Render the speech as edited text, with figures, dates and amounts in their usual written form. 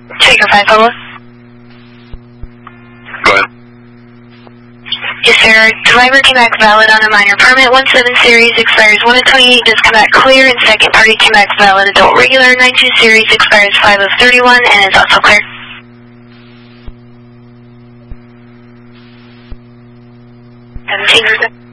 Taker 5 Pablo. Go ahead. Yes, sir. Driver came back valid on a minor permit. 17 series expires 1 of 28. Does come back clear, and second party came back valid adult regular. 92 series expires 5 of 31 and is also clear. 17.